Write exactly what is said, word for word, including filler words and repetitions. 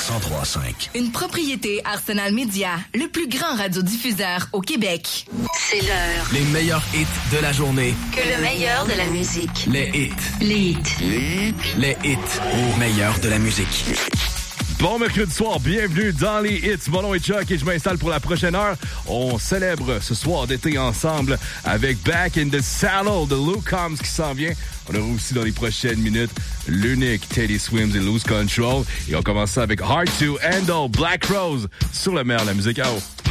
cent trois cinq. Une propriété Arsenal Media, le plus grand radiodiffuseur au Québec. C'est l'heure. Les meilleurs hits de la journée. Que le meilleur de la musique. Les hits. Les hits. Les hits. Les hits au meilleur de la musique. Bon mercredi soir, bienvenue dans les hits. Mon nom est Chuck et je m'installe pour la prochaine heure. On célèbre ce soir d'été ensemble avec Back in the Saddle de Luke Combs qui s'en vient. On aura aussi dans les prochaines minutes l'unique Teddy Swims et Lose Control. Et on commence ça avec Hard to Handle, Black Rose sur le meilleur de la musique. Oh.